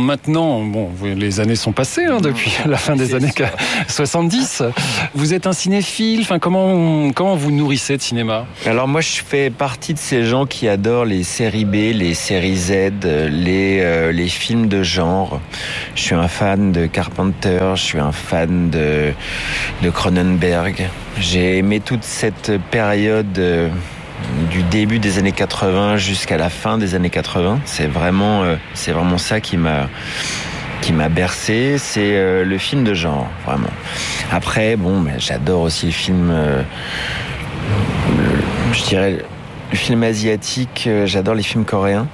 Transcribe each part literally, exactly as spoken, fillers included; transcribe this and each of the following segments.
maintenant, bon, les années sont passées hein, depuis la fin des années soixante-dix. Vous êtes un cinéphile, enfin, comment, comment vous nourrissez de cinéma ? Alors moi, je fais partie de ces gens qui adorent les séries B, les séries Z, les, euh, les films de genre. Je suis un fan de Carpenter, je suis un fan de, de Cronenberg. J'ai aimé toute cette période euh, du début des années quatre-vingts jusqu'à la fin des années quatre-vingts. C'est vraiment, euh, c'est vraiment ça qui m'a, qui m'a bercé. C'est euh, le film de genre, vraiment. Après, bon, mais j'adore aussi le film, euh, le, je dirais, le film asiatique. Euh, j'adore les films coréens.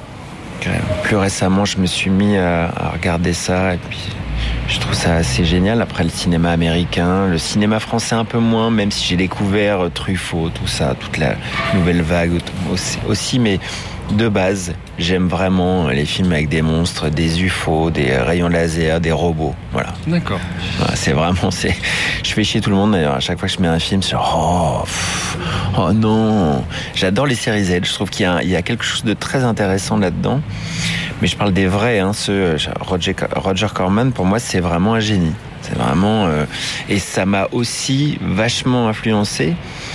Plus récemment, je me suis mis à, à regarder ça et puis je trouve ça assez génial. Après, le cinéma américain, le cinéma français un peu moins, même si j'ai découvert Truffaut, tout ça, toute la nouvelle vague aussi, aussi mais de base, j'aime vraiment les films avec des monstres, des U F O, des rayons laser, des robots, voilà. D'accord. Voilà, c'est vraiment, c'est, je fais chier tout le monde d'ailleurs. À chaque fois que je mets un film, c'est genre, oh, pff, oh non. J'adore les séries Z. Je trouve qu'il y a, il y a quelque chose de très intéressant là-dedans. Mais je parle des vrais, hein, ceux, Roger, Roger Corman, pour moi, c'est vraiment un génie. C'est vraiment, euh, et ça m'a aussi vachement influencé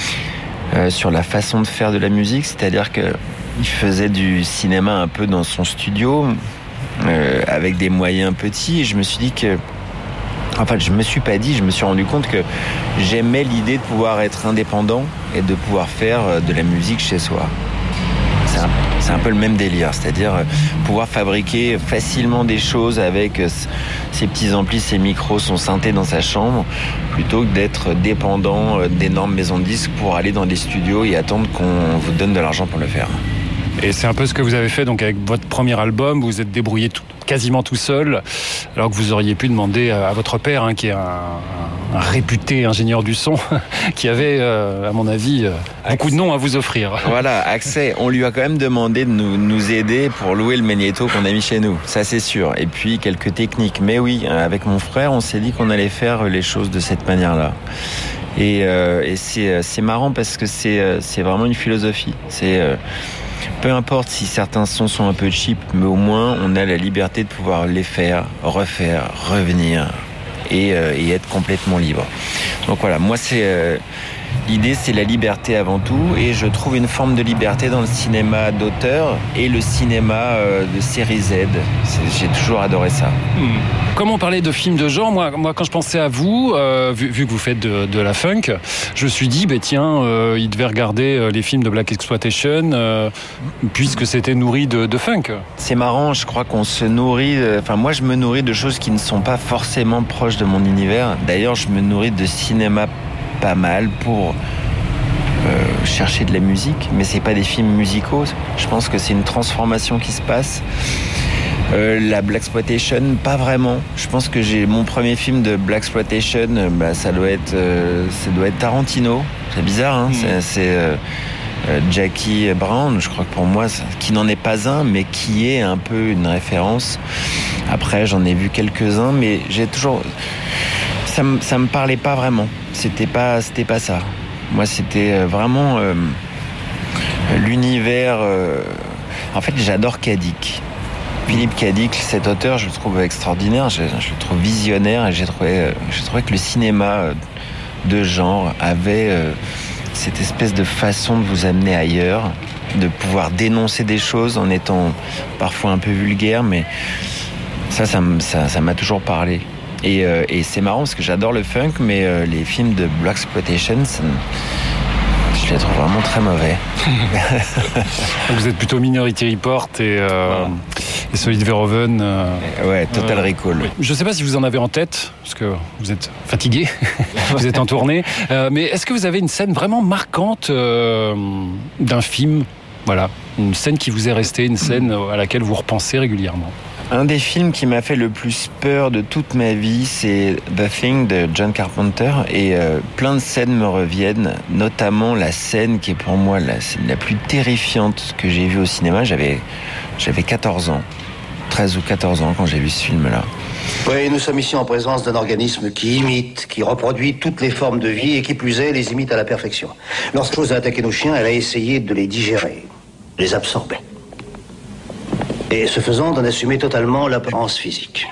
euh, sur la façon de faire de la musique, c'est-à-dire que il faisait du cinéma un peu dans son studio, euh, avec des moyens petits, et je me suis dit que, en fait, je me suis pas dit, je me suis rendu compte que j'aimais l'idée de pouvoir être indépendant et de pouvoir faire de la musique chez soi. C'est un, c'est un peu le même délire, c'est-à-dire pouvoir fabriquer facilement des choses avec ses petits amplis, ses micros, son synthé dans sa chambre, plutôt que d'être dépendant d'énormes maisons de disques pour aller dans des studios et attendre qu'on vous donne de l'argent pour le faire. Et c'est un peu ce que vous avez fait donc avec votre premier album. Vous vous êtes débrouillé tout, quasiment tout seul, alors que vous auriez pu demander à votre père, hein, qui est un, un réputé ingénieur du son, qui avait, euh, à mon avis, beaucoup de noms à vous offrir. Voilà, accès. On lui a quand même demandé de nous, nous aider pour louer le magnéto qu'on a mis chez nous. Ça, c'est sûr. Et puis, quelques techniques. Mais oui, avec mon frère, on s'est dit qu'on allait faire les choses de cette manière-là. Et, euh, et c'est, c'est marrant parce que c'est, c'est vraiment une philosophie. C'est... Euh, Peu importe si certains sons sont un peu cheap, mais au moins on a la liberté de pouvoir les faire, refaire, revenir et, euh, et être complètement libre. Donc voilà, moi c'est euh, l'idée, c'est la liberté avant tout, et je trouve une forme de liberté dans le cinéma d'auteur et le cinéma euh, de série Z. C'est, j'ai toujours adoré ça. Mmh. Comment parler de films de genre ? Moi, moi, quand je pensais à vous, euh, vu, vu que vous faites de, de la funk, je me suis dit, bah, tiens, euh, il devait regarder les films de Black Exploitation, euh, puisque c'était nourri de, de funk. C'est marrant, je crois qu'on se nourrit... Enfin, moi, je me nourris de choses qui ne sont pas forcément proches de mon univers. D'ailleurs, je me nourris de cinéma pas mal pour euh, chercher de la musique, mais c'est pas des films musicaux. Je pense que c'est une transformation qui se passe. Euh, la Blaxploitation, pas vraiment. Je pense que j'ai mon premier film de Blaxploitation, bah, ça doit être, euh, ça doit être Tarantino. C'est bizarre, hein. Mmh. C'est, c'est euh, euh, Jackie Brown. Je crois que pour moi, qui n'en est pas un, mais qui est un peu une référence. Après, j'en ai vu quelques-uns, mais j'ai toujours, ça me, ça me parlait pas vraiment. C'était pas, c'était pas ça. Moi, c'était vraiment euh, l'univers. Euh... En fait, j'adore Cadic. Philippe Cadic, cet auteur, je le trouve extraordinaire, je, je le trouve visionnaire, et j'ai trouvé, j'ai trouvé que le cinéma de genre avait euh, cette espèce de façon de vous amener ailleurs, de pouvoir dénoncer des choses en étant parfois un peu vulgaire, mais ça, ça, ça, ça m'a toujours parlé. Et, euh, et c'est marrant parce que j'adore le funk, mais euh, les films de Blaxploitation, je les trouve vraiment très mauvais. Vous êtes plutôt Minority Report et, euh, ouais. et Solid Verhoeven. Euh, ouais, Total euh, Recall. Oui. Je ne sais pas si vous en avez en tête, parce que vous êtes fatigué, vous êtes en tournée, euh, mais est-ce que vous avez une scène vraiment marquante euh, d'un film ? Voilà, une scène qui vous est restée, une scène à laquelle vous repensez régulièrement. Un des films qui m'a fait le plus peur de toute ma vie, c'est The Thing de John Carpenter, et euh, plein de scènes me reviennent, notamment la scène qui est pour moi la scène la plus terrifiante que j'ai vue au cinéma. J'avais, j'avais quatorze ans, treize ou quatorze ans quand j'ai vu ce film-là. Oui, nous sommes ici en présence d'un organisme qui imite, qui reproduit toutes les formes de vie et qui plus est, les imite à la perfection. Lorsque chose a attaqué nos chiens, elle a essayé de les digérer, de les absorber. Et ce faisant, d'en assumer totalement l'apparence physique.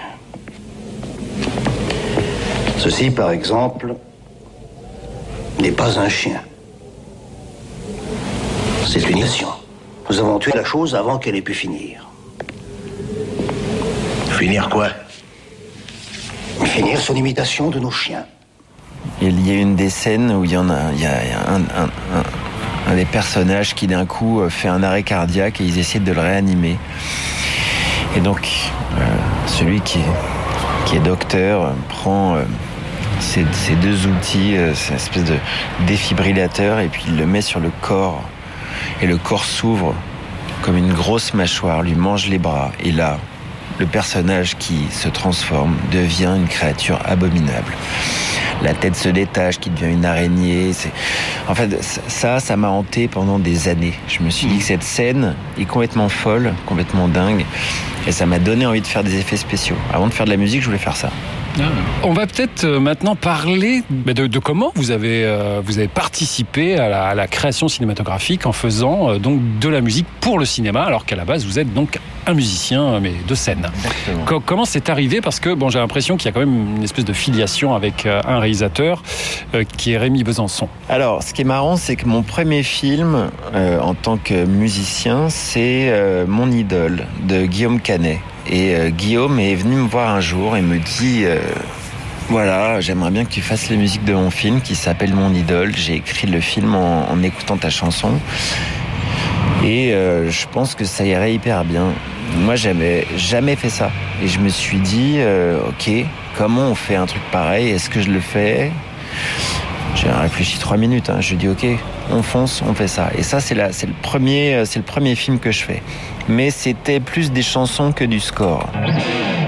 Ceci, par exemple, n'est pas un chien. C'est une action. Nous avons tué la chose avant qu'elle ait pu finir. Finir quoi? Finir son imitation de nos chiens. Il y a une des scènes où il y en a, il y a un, un, un, un des personnages qui d'un coup fait un arrêt cardiaque et ils essaient de le réanimer. Et donc, euh, celui qui est, qui est docteur euh, prend euh, ces, ces deux outils, euh, cette espèce de défibrillateur, et puis il le met sur le corps. Et le corps s'ouvre comme une grosse mâchoire, lui mange les bras. Et là, le personnage qui se transforme devient une créature abominable. La tête se détache, qui devient une araignée. C'est... En fait, ça, ça m'a hanté pendant des années. Je me suis dit que cette scène est complètement folle, complètement dingue. Et ça m'a donné envie de faire des effets spéciaux. Avant de faire de la musique, je voulais faire ça. On va peut-être maintenant parler de, de comment vous avez, euh, vous avez participé à la, à la création cinématographique en faisant euh, donc de la musique pour le cinéma, alors qu'à la base vous êtes donc un musicien mais de scène. Co- comment c'est arrivé? Parce que bon, j'ai l'impression qu'il y a quand même une espèce de filiation avec euh, un réalisateur euh, qui est Rémi Besançon. Alors, ce qui est marrant, c'est que mon premier film euh, en tant que musicien, c'est euh, Mon idole de Guillaume Canet. Et euh, Guillaume est venu me voir un jour et me dit euh, voilà, j'aimerais bien que tu fasses les musiques de mon film qui s'appelle Mon idole. J'ai écrit le film en, en écoutant ta chanson et euh, je pense que ça irait hyper bien. Moi, j'avais jamais fait ça et je me suis dit euh, ok, comment on fait un truc pareil? Est-ce que je le fais? J'ai réfléchi trois minutes. Hein. Je lui ai dit ok, on fonce, on fait ça. Et ça, c'est la, c'est le premier, c'est le premier film que je fais. Mais c'était plus des chansons que du score.